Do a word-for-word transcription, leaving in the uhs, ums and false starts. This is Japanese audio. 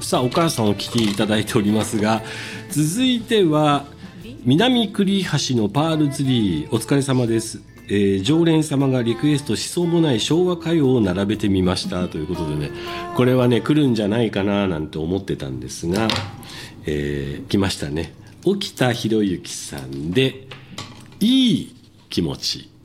さあお母さんお聞きいただいておりますが、続いては南栗橋のパールツリー、お疲れ様です。えー、常連様がリクエストしそうもない昭和歌謡を並べてみましたということでね、これはね来るんじゃないかななんて思ってたんですが、えー、来ましたね。沖田博之さんでいい気持ち。